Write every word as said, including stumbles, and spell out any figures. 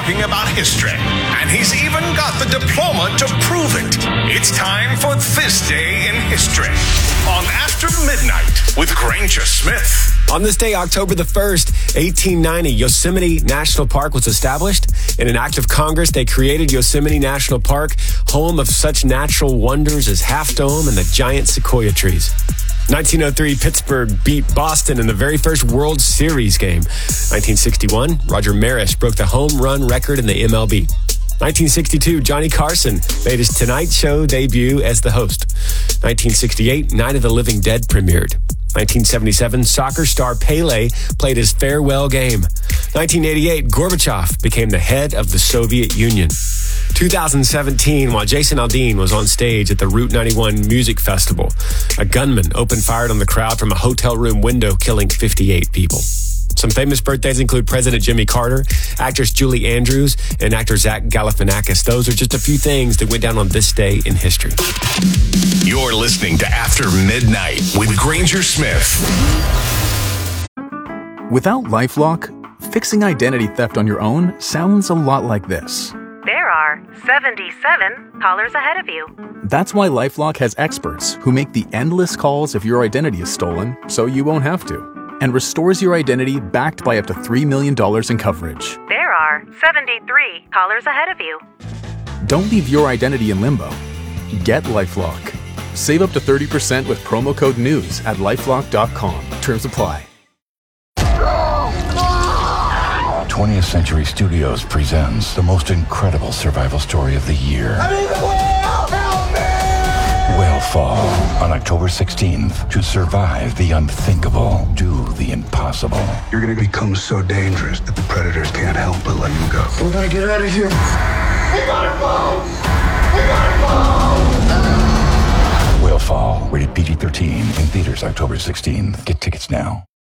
talking about history, and he's even got the diploma to prove it. It's time for This Day in History on After Midnight with Granger Smith. On this day, October the first, eighteen ninety, Yosemite National Park was established. In an act of Congress, they created Yosemite National Park, home of such natural wonders as Half Dome and the giant sequoia trees. nineteen oh three, Pittsburgh beat Boston in the very first World Series game. nineteen sixty-one, Roger Maris broke the home run record in the M L B. nineteen sixty-two, Johnny Carson made his Tonight Show debut as the host. nineteen sixty-eight, Night of the Living Dead premiered. nineteen seventy-seven, soccer star Pele played his farewell game. nineteen eighty-eight, Gorbachev became the head of the Soviet Union. two thousand seventeen, while Jason Aldean was on stage at the Route ninety-one Music Festival, a gunman opened fire on the crowd from a hotel room window, killing fifty-eight people. Some famous birthdays include President Jimmy Carter, actress Julie Andrews, and actor Zach Galifianakis. Those are just a few things that went down on this day in history. You're listening to After Midnight with Granger Smith. Without LifeLock, fixing identity theft on your own sounds a lot like this. There are seventy-seven callers ahead of you. That's why LifeLock has experts who make the endless calls if your identity is stolen, so you won't have to, and restores your identity backed by up to three million dollars in coverage. There are seventy-three callers ahead of you. Don't leave your identity in limbo. Get LifeLock. Save up to thirty percent with promo code NEWS at lifelock dot com. Terms apply. twentieth Century Studios presents the most incredible survival story of the year. I'm in the whale! Help me! Whalefall on October sixteenth. To survive the unthinkable, do the impossible. You're gonna become so dangerous that the predators can't help but let you go. We're gonna get out of here. We gotta go! We gotta go! Whalefall, rated P G thirteen, in theaters October sixteenth. Get tickets now.